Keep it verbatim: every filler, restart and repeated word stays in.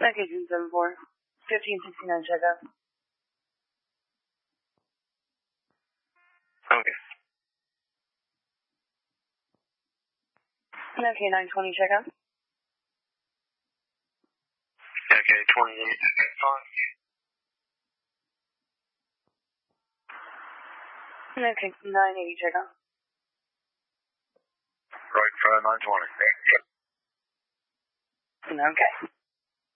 Okay, June seven four. fifteen sixty-nine checkout. Okay. Okay, nine twenty checkout. Okay, twenty-eight. Okay, nine eighty checkout. Right, for nine twenty. Okay.